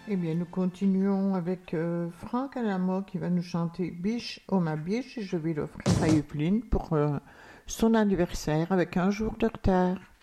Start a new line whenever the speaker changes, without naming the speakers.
Eh bien, nous continuons avec Franck Alamo qui va nous chanter Biche, oh ma biche, et je vais l'offrir à Evelyne pour son anniversaire avec un jour de retard.